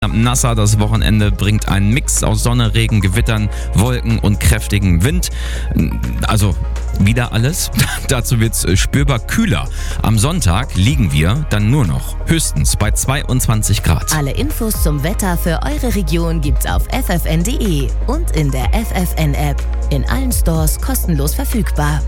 Nasser. Das Wochenende bringt einen Mix aus Sonne, Regen, Gewittern, Wolken und kräftigem Wind. Also wieder alles. Dazu wird's spürbar kühler. Am Sonntag liegen wir dann nur noch höchstens bei 22 Grad. Alle Infos zum Wetter für eure Region gibt's auf ffn.de und in der FFN-App. In allen Stores kostenlos verfügbar.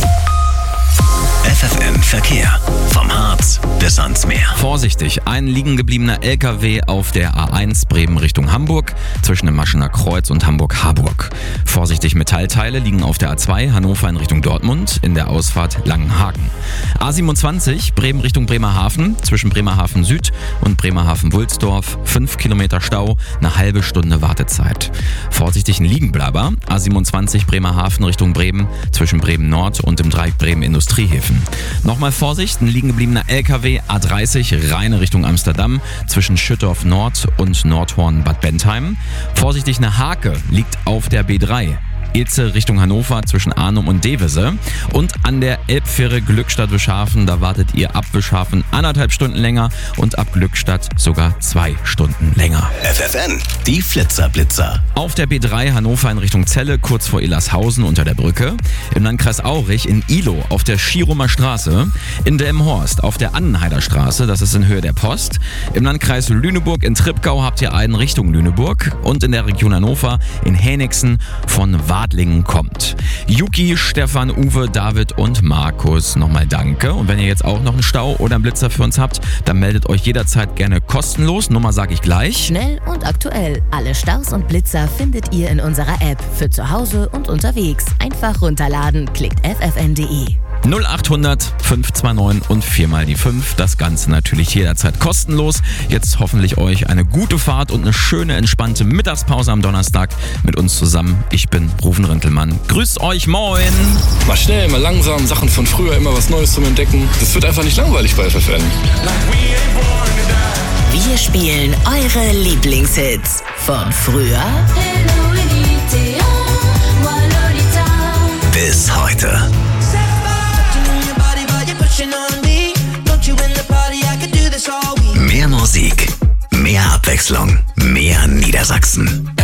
FFN Verkehr. Vom Harz bis ans Meer. Vorsichtig, ein liegen gebliebener LKW auf der A1 Bremen Richtung Hamburg zwischen dem Maschener Kreuz und Hamburg-Harburg. Vorsichtig, Metallteile liegen auf der A2 Hannover in Richtung Dortmund in der Ausfahrt Langenhagen. A27 Bremen Richtung Bremerhaven zwischen Bremerhaven Süd und Bremerhaven-Wulsdorf. 5 Kilometer Stau, eine halbe Stunde Wartezeit. Vorsichtig, ein Liegenbleiber. A27 Bremerhaven Richtung Bremen zwischen Bremen Nord und dem Dreieck Bremen Industriehäfen. Nochmal Vorsicht, ein liegen gebliebener LKW A30 Rheine Richtung Amsterdam zwischen Schüttorf Nord und Nordhorn-Bad Bentheim. Vorsichtig, eine Hake liegt auf der B3. Ilze Richtung Hannover zwischen Arnum und Devese. Und an der Elbfähre Glückstadt-Wischhafen, da wartet ihr ab Wischhafen 1,5 Stunden länger und ab Glückstadt sogar 2 Stunden länger. FFN, die Flitzer-Blitzer. Auf der B3 Hannover in Richtung Celle, kurz vor Illershausen unter der Brücke. Im Landkreis Aurich in Ilo auf der Schierumer Straße. In Delmenhorst auf der Annenheider Straße, das ist in Höhe der Post. Im Landkreis Lüneburg in Treptow habt ihr einen Richtung Lüneburg. Und in der Region Hannover in Henigsen von Wadlingen kommt. Yuki, Stefan, Uwe, David und Markus, nochmal danke. Und wenn ihr jetzt auch noch einen Stau oder einen Blitzer für uns habt, dann meldet euch jederzeit gerne kostenlos. Nummer sage ich gleich. Schnell und aktuell. Alle Staus und Blitzer findet ihr in unserer App. Für zu Hause und unterwegs. Einfach runterladen. Klickt ffn.de. 0800 529 und 4 mal die 5. Das Ganze natürlich jederzeit kostenlos. Jetzt hoffentlich euch eine gute Fahrt und eine schöne, entspannte Mittagspause am Donnerstag mit uns zusammen. Ich bin Rufen Rintelmann. Grüßt euch, moin! Mal schnell, mal langsam, Sachen von früher, immer was Neues zum Entdecken. Das wird einfach nicht langweilig bei FFN. Wir spielen eure Lieblingshits von früher Bis heute. Mehr Musik, mehr Abwechslung, mehr Niedersachsen.